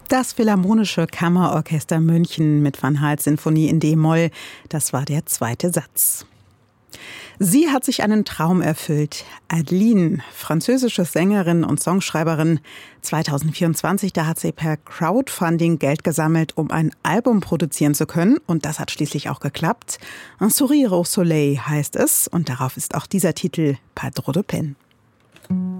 Das Philharmonische Kammerorchester München mit Van Hals Sinfonie in D-Moll, das war der zweite Satz. Sie hat sich einen Traum erfüllt. Adeline, französische Sängerin und Songschreiberin. 2024, da hat sie per Crowdfunding Geld gesammelt, um ein Album produzieren zu können. Und das hat schließlich auch geklappt. Un sourire au soleil heißt es. Und darauf ist auch dieser Titel Pas trop de peine.